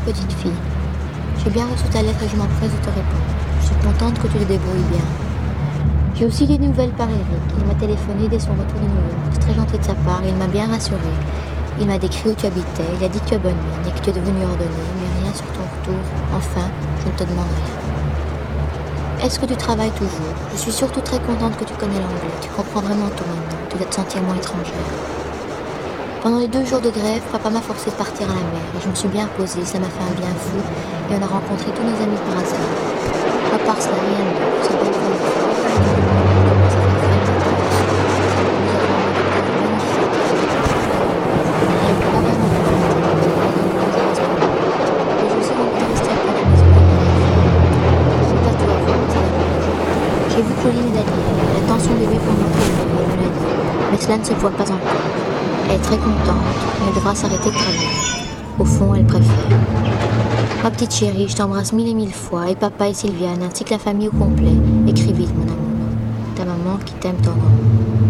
petite fille. J'ai bien reçu ta lettre et je m'empresse de te répondre. Je suis contente que tu te débrouilles bien. J'ai aussi des nouvelles par Eric. Il m'a téléphoné dès son retour de New York. C'est très gentil de sa part, il m'a bien rassurée. Il m'a décrit où tu habitais, il a dit que tu as bonne mine et que tu es devenu ordonné, mais rien sur ton retour. Enfin, je ne te demande rien. Est-ce que tu travailles toujours? Je suis surtout très contente que tu connais l'anglais. Tu comprends vraiment tout maintenant. Tu dois te sentir moins étrangère. Pendant les 2 jours de grève, papa m'a forcé de partir à la mer et je me suis bien reposée, ça m'a fait un bien fou et on a rencontré tous nos amis par hasard. À part cela, rien de neuf, c'est bien comme j'ai vu Pauline et Daniel, la tension bébé pour montrer le bébé, elle me l'a dit, mais cela ne se voit pas encore. Elle est très contente, mais elle devra s'arrêter de travailler. Au fond, elle préfère. Ma petite chérie, je t'embrasse 1000 et 1000 fois, et papa et Sylviane, ainsi que la famille au complet. Écris vite, mon amour. Ta maman qui t'aime tant.